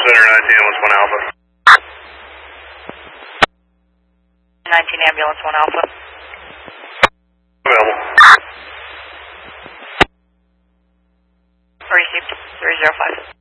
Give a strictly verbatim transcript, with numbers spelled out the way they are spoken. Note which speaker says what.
Speaker 1: Center nineteen, ambulance one Alpha.
Speaker 2: nineteen ambulance one Alpha.
Speaker 1: Available.
Speaker 2: Received three zero five.